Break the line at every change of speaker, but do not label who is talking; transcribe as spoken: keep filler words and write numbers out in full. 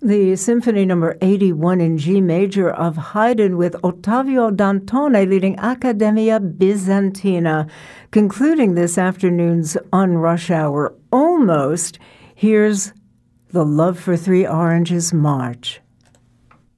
The Symphony Number eighty-one in G major of Haydn with Ottavio Dantone leading Accademia Bizantina. Concluding this afternoon's On Rush Hour almost, here's the Love for Three Oranges March.